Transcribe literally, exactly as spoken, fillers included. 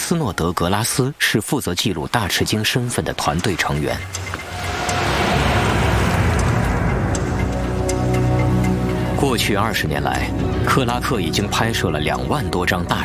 斯诺德·格拉斯是负责记录大吃惊身份的团队成员。过去二十年来，克拉克已经拍摄了两万多张大